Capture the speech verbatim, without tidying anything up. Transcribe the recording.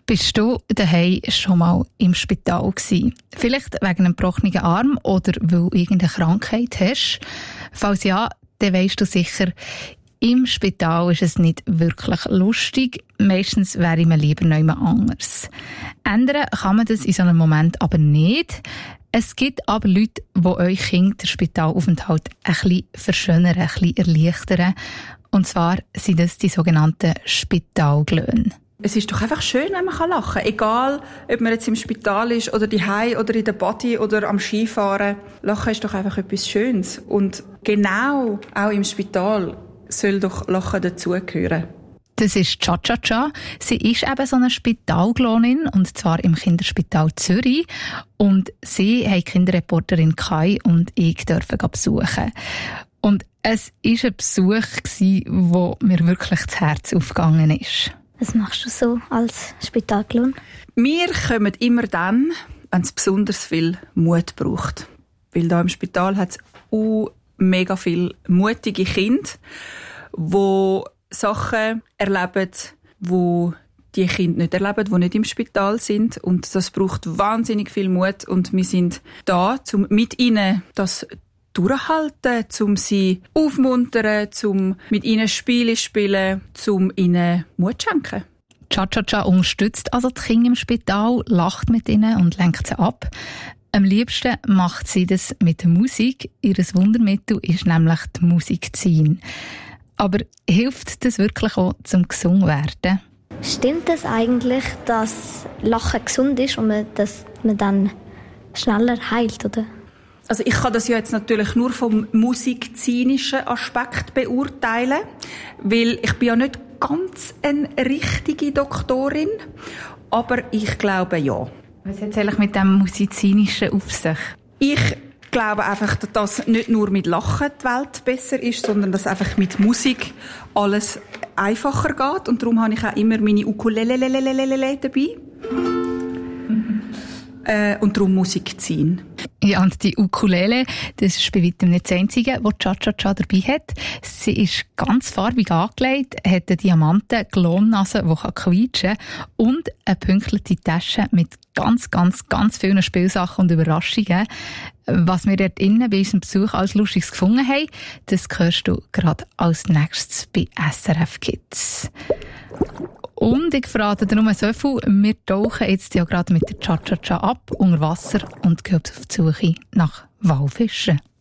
Bist du daheim schon mal im Spital gewesen? Vielleicht wegen einem gebrochenen Arm oder weil du irgendeine Krankheit hast? Falls ja, dann weisst du sicher, im Spital ist es nicht wirklich lustig. Meistens wäre man lieber noch jemand anders. Ändern kann man das in so einem Moment aber nicht. Es gibt aber Leute, die euch Kinder den Spitalaufenthalt ein bisschen verschönern, ein bisschen erleichtern. Und zwar sind das die sogenannten Spitalglöhne. Es ist doch einfach schön, wenn man lachen kann. Egal, ob man jetzt im Spital ist oder daheim oder in der Body oder am Skifahren. Lachen ist doch einfach etwas Schönes. Und genau auch im Spital soll doch Lachen dazugehören. Das ist Cha-Cha-Cha. Sie ist eben so eine Spitalglonin, und zwar im Kinderspital Zürich. Und sie haben die Kinderreporterin Kai und ich dürfen besuchen. Und es war ein Besuch, wo mir wirklich das Herz aufgegangen ist. Was machst du so als Spitalglon? Wir kommen immer dann, wenn es besonders viel Mut braucht. Weil da im Spital hat es uh, mega viele mutige Kinder, die Sachen erleben, die die Kinder nicht erleben, die nicht im Spital sind. Und das braucht wahnsinnig viel Mut. Und wir sind da, um mit ihnen das durchhalten, um sie aufmuntern, um mit ihnen Spiele spielen, um ihnen Mut zu schenken. Cha-Cha-Cha unterstützt also die Kinder im Spital, lacht mit ihnen und lenkt sie ab. Am liebsten macht sie das mit der Musik. Ihr Wundermittel ist nämlich die Musikzin. Aber hilft das wirklich auch zum gesungen werden? Stimmt es eigentlich, dass Lachen gesund ist und man, dass man dann schneller heilt, oder? Also ich kann das ja jetzt natürlich nur vom musikzinischen Aspekt beurteilen, weil ich bin ja nicht ganz eine richtige Doktorin, aber ich glaube ja. Was hat es eigentlich mit dem Musizinischen auf sich? Ich glaube einfach, dass nicht nur mit Lachen die Welt besser ist, sondern dass einfach mit Musik alles einfacher geht. Und darum habe ich auch immer meine Ukulele dabei. Äh, und darum Musik ziehen. Ja, und die Ukulele, das ist bei weitem nicht das Einzige, was Cha-Cha-Cha dabei hat. Sie ist ganz farbig angelegt, hat eine Diamanten, Glonnase, die quietschen kann, und eine pünktliche Tasche mit ganz, ganz, ganz vielen Spielsachen und Überraschungen. Was wir dort innen bei unserem Besuch als Lustiges gefunden haben, das hörst du gerade als nächstes bei S R F Kids. Und ich verrate dir nur so viel, wir tauchen jetzt ja gerade mit der Cha-Cha-Cha ab unter Wasser und gehen auf die Suche nach Walfischen.